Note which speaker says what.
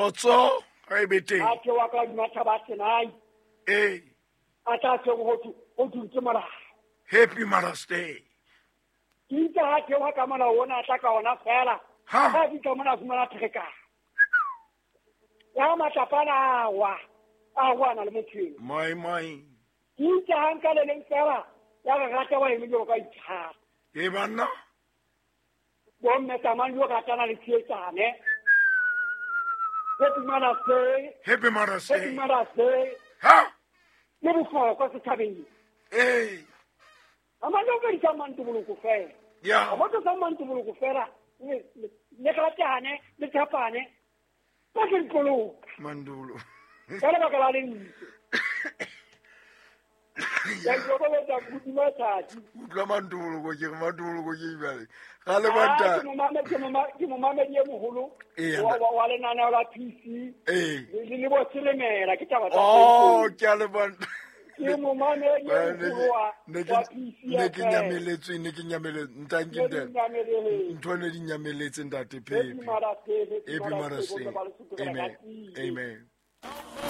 Speaker 1: Kgotso ga e bete.
Speaker 2: a ke wa ka dimatha ba senai a tla tse go dutse mara
Speaker 1: Happy Mother's Day.
Speaker 2: ke itse ha ke wa ka mona ona a tla ka ona fela ha di ka mona fumana theka ya matapana wa na le motho
Speaker 1: My.
Speaker 2: ke itse ha nka le leng fela ya ga rata wa eme go ka itshara
Speaker 1: E banna?
Speaker 2: bo mme tamang yo ka tana le tsietsane Happy Mother's Day.
Speaker 1: Happy Mother's
Speaker 2: Happy
Speaker 1: Day.
Speaker 2: Mother's Day.
Speaker 1: Ha?
Speaker 2: Le bohlokwa setjhabeng. Amanda o ka mantubuluku fela.
Speaker 1: Ya.
Speaker 2: A motho sa mantubuluku fela. Le kratane, le thapane. Ba ke dikolo.
Speaker 1: Mandulo.
Speaker 2: Ka lebaka la leng. Ya go ba tsa kudima tsatsi.
Speaker 1: Utlwa mandulo go ke ibale. Ga le banta.
Speaker 2: Ke mo mamedi ye moholo. Wa le nana la PC. Le bo tselemela ke taba tsa.
Speaker 1: Oh, ke a le banta.
Speaker 2: Ke mo mamedi ye moholo wa PC.
Speaker 1: Ne ke nyameletswe ntankinte. Ntone di nyameletse ntate Pepe. Happy Mother's Day. Amen.